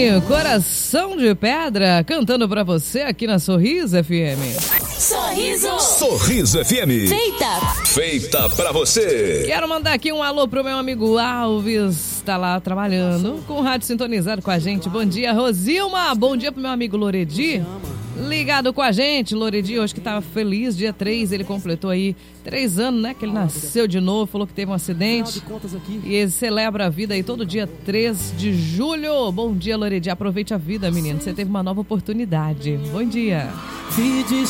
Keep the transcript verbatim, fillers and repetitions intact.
Alcione, Coração de Pedra, cantando pra você aqui na Sorriso F M. Sorriso! Sorriso F M. Feita! Feita pra você. Quero mandar aqui um alô pro meu amigo Alves, tá lá trabalhando, com o rádio sintonizado com a gente. Bom dia, Rosilma. Bom dia pro meu amigo Loredi, ligado com a gente. Loredi, hoje que tava feliz, dia três, ele completou aí três anos, né, que ele nasceu de novo, falou que teve um acidente e ele celebra a vida aí todo dia três de julho. Bom dia, Loredi, aproveite a vida, menino, você teve uma nova oportunidade. Bom dia.